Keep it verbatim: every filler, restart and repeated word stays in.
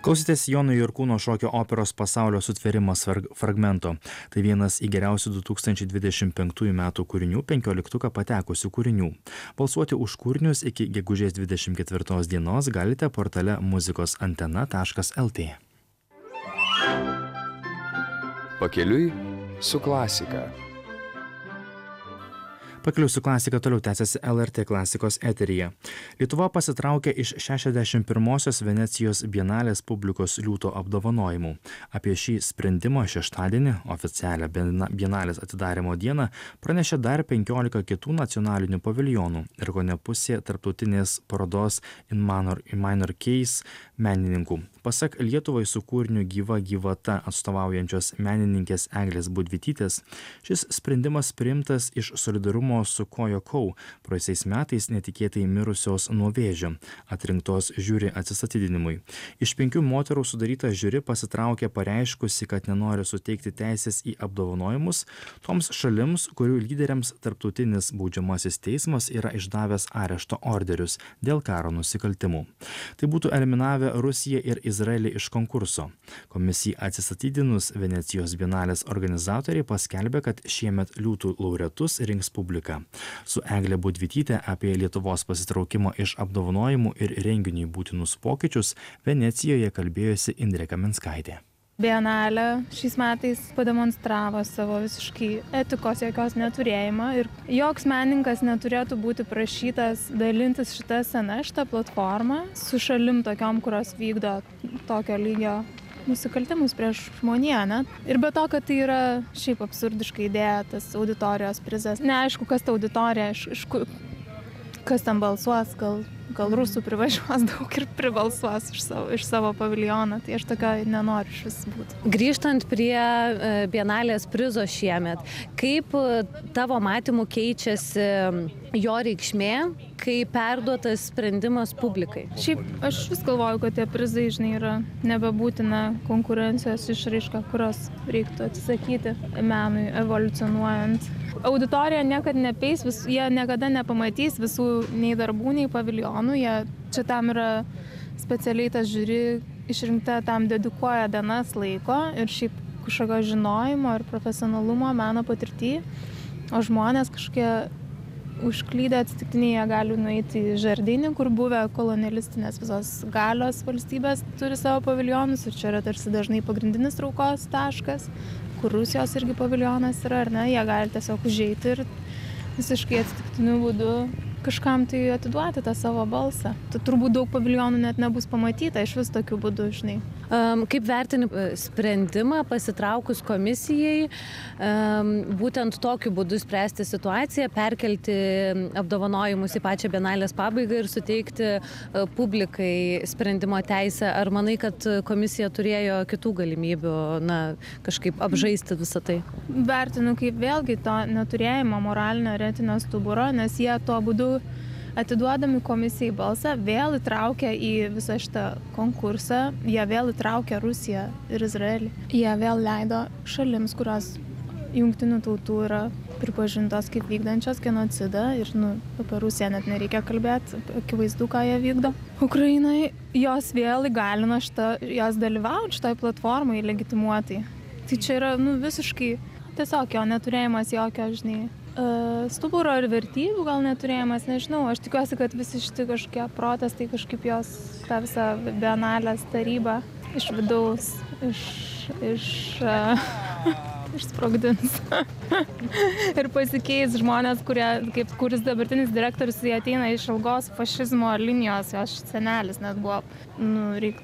Klausėtės Jono Jurkūno šokio operos Pasaulio sutvėrimas fragmento. Tai vienas į geriausių du tūkstančiai dvidešimt penktųjų metų kūrinių penkioliktuką patekusių kūrinių. Balsuoti už kūrinius iki gegužės dvidešimt ketvirtos dienos galite portale muzikos antena taškas lt. Pakeliui su klasika. Pakeliui su klasika toliau tęsiasi L R T klasikos eteryje. Lietuva pasitraukė iš šešiasdešimt pirmosios Venecijos bienalės publikos liūto apdovanojimų. Apie šį sprendimą šeštadienį, oficialią bienalės atidarymo dieną, pranešė dar penkiolika kitų nacionalinių paviljonų ir kone pusė tarptautinės parodos In Minor, in Minor Case menininkų. Pasak Lietuvai su kūriniu Gyva gyvata atstovaujančios menininkės Eglės Budvytytės, šis sprendimas priimtas iš solidarumo su Kojo Kau, praėjusiais metais netikėtai mirusios nuo vėžio, atrinktos žiuri atsistatydinimui. Iš penkių moterų sudaryta žiuri pasitraukė pareiškusi, kad nenori suteikti teisės į apdovanojimus toms šalims, kurių lyderiams tarptautinis baudžiamasis teismas yra išdavęs arešto orderius dėl karo nusikaltimų. Tai būtų eliminavę Rusiją ir Izraelį iš konkurso. Komisijai atsistatydinus Venecijos bienalės organizatoriai paskelbė, kad šiemet liūtų laureatus rinks publika. Su Egle Budvytyte apie Lietuvos pasitraukimo iš apdovanojimų ir renginiui būtinus pokyčius Venecijoje kalbėjosi Indrė Kaminskaitė. Bienalė šiais metais pademonstravo savo visiškai etikos jokios neturėjimą ir joks menininkas neturėtų būti prašytas dalintis šitą sceną, šitą platformą su šalim tokiom, kurios vykdo tokio lygio nusikaltimus prieš žmoniją, ne? Ir be to, kad tai yra šiaip absurdiškai idėja, tas auditorijos prizas. Neaišku, kas ta auditorija, iš, iš, kas tam balsuos, gal, gal rusų privažiuos daug ir pribalsuos iš savo, iš savo paviljoną, tai aš tokio nenoriu iš vis būti. Grįžtant prie bienalės prizo šiemet, kaip tavo matymų keičiasi jo reikšmė, kai perduotas sprendimas publikai? Šiaip aš vis galvoju, kad tie prizai, žinai, yra nebebūtina konkurencijos išraiška, kurios reiktų atsisakyti menui evoliucionuojant. Auditorija niekada nepeis, vis, jie niekada nepamatys visų nei darbų, nei paviljonų. Jie, čia tam yra specialiai tas žiūri išrinkta, tam dedikuoja dienas laiko ir šiaip kažkokio žinojimo ir profesionalumo meno patirtį. O žmonės kažkokie užklydę atsitiktiniai, jie gali nueiti į Žardinį, kur buvę kolonialistinės visos galios valstybės turi savo paviljonus ir čia yra tarsi dažnai pagrindinis traukos taškas, kur Rusijos irgi paviljonas yra, ar ne, jie gali tiesiog užeiti ir visiškai atsitiktiniu būdu kažkam tai atiduoti tą savo balsą. Tai turbūt daug paviljonų net nebus pamatyta iš vis tokiu būdu, žinai. Um, kaip vertini sprendimą pasitraukus komisijai, um, būtent tokiu būdu spręsti situaciją, perkelti apdovanojimus į pačią bienalės pabaigą ir suteikti uh, publikai sprendimo teisę? Ar manai, kad komisija turėjo kitų galimybių, na, kažkaip apžaisti visą tai? Vertinu kaip vėlgi to neturėjimo moralinio ir etinio stuburo, nes jie tuo būdu atiduodami komisijai balsą, vėl įtraukia į visą šitą konkursą, jie vėl įtraukia Rusiją ir Izraelį. Jie vėl leido šalims, kurios jungtinių tautų yra pripažintos kaip vykdančios genocidą ir, nu, apie Rusiją net nereikia kalbėti, akivaizdu, ką jie vykdo. Ukrainai jos vėl įgalino šitą, jos dalyvauti šitoj platformai legitimuotai. Tai čia yra, nu, visiškai tiesiog jo neturėjimas jokio, žinai, stuburo ir vertybių gal neturėjimas, nežinau. Aš tikiuosi, kad visi šitie kažkokie protestai kažkaip jos tą visą bienalės tarybą iš vidaus, iš, iš, uh, išsprogdins. Ir pasikeis žmonės, kurie, kaip kuris dabartinis direktorius, jie ateina iš ilgos fašizmo linijos, jos senelis net buvo, nu, reik